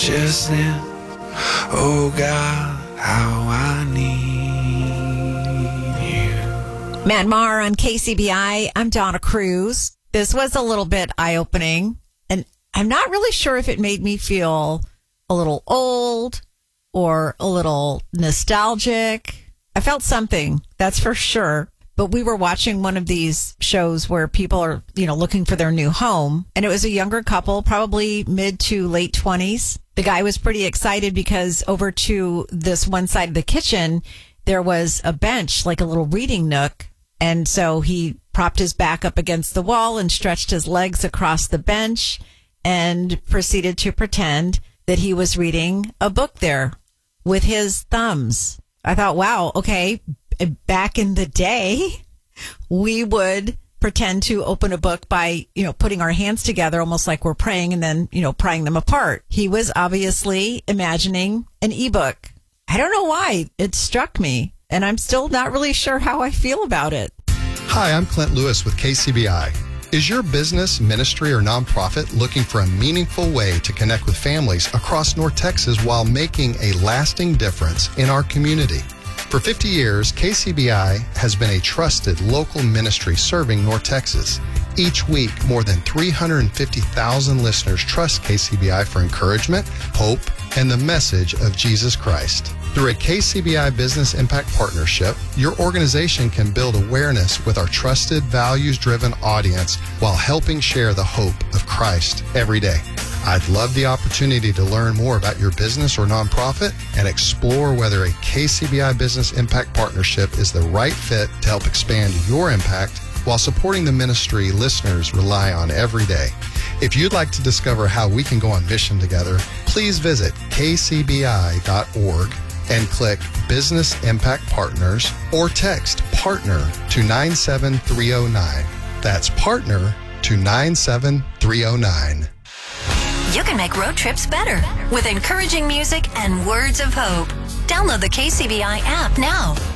just then. Oh God, how I need you. Matt Maher on KCBI. I'm Donna Cruz. This was a little bit eye-opening, and I'm not really sure if it made me feel a little old or a little nostalgic. I felt something, that's for sure. But we were watching one of these shows where people are, looking for their new home. And it was a younger couple, probably mid to late 20s. The guy was pretty excited because over to this one side of the kitchen, there was a bench, like a little reading nook. And so he propped his back up against the wall and stretched his legs across the bench and proceeded to pretend that he was reading a book there with his thumbs. I thought, wow, okay. Back in the day, we would pretend to open a book by, putting our hands together almost like we're praying and then, prying them apart. He was obviously imagining an ebook. I don't know why it struck me, and I'm still not really sure how I feel about it. Hi, I'm Clint Lewis with KCBI. Is your business, ministry, or nonprofit looking for a meaningful way to connect with families across North Texas while making a lasting difference in our community? For 50 years, KCBI has been a trusted local ministry serving North Texas. Each week, more than 350,000 listeners trust KCBI for encouragement, hope, and the message of Jesus Christ. Through a KCBI Business Impact Partnership, your organization can build awareness with our trusted, values-driven audience while helping share the hope of Christ every day. I'd love the opportunity to learn more about your business or nonprofit and explore whether a KCBI Business Impact Partnership is the right fit to help expand your impact while supporting the ministry listeners rely on every day. If you'd like to discover how we can go on mission together, please visit kcbi.org and click Business Impact Partners or text PARTNER to 97309. That's PARTNER to 97309. You can make road trips better with encouraging music and words of hope. Download the KCBI app now.